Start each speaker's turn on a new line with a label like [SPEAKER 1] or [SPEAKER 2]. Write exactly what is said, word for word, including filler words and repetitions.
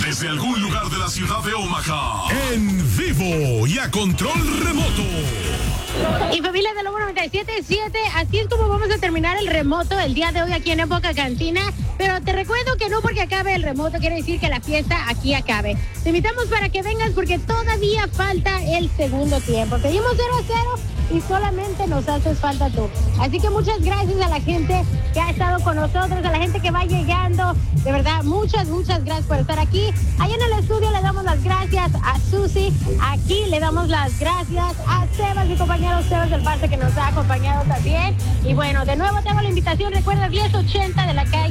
[SPEAKER 1] Desde algún lugar de la ciudad de Omaha, en vivo y a control remoto.
[SPEAKER 2] Y familia de Lobo noventa y siete punto siete, así es como vamos a terminar el remoto el día de hoy aquí en Época Cantina. Pero te recuerdo que no porque acabe el remoto quiere decir que la fiesta aquí acabe. Te invitamos para que vengas porque todavía falta el segundo tiempo. Seguimos cero a cero y solamente nos haces falta tú. Así que muchas gracias a la gente que ha estado con nosotros, a la gente que va llegando. De verdad, muchas, muchas gracias por estar aquí. Allá en el estudio le damos las gracias a Susi. Aquí le damos las gracias a Sebas, mi compañero Sebas del Parce, que nos ha acompañado también. Y bueno, de nuevo te hago la invitación. Recuerda, diez ochenta de la calle